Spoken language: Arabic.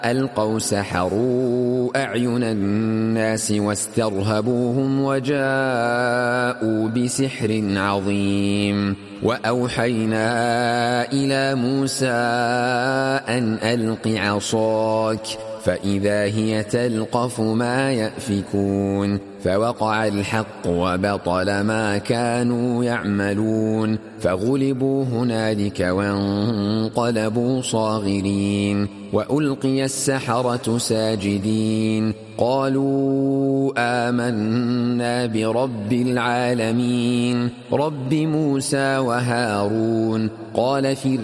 ألقوا سحروا أعين الناس واسترهبوهم وجاءوا بسحر عظيم وأوحينا إلى موسى أن ألق عصاك فإذا هي تلقف ما يأفكون فوقع الحق وبطل ما كانوا يعملون فغلبوا هنالك وانقلبوا صاغرين وألقي السحرة ساجدين قالوا آمنا برب العالمين رب موسى وهارون قال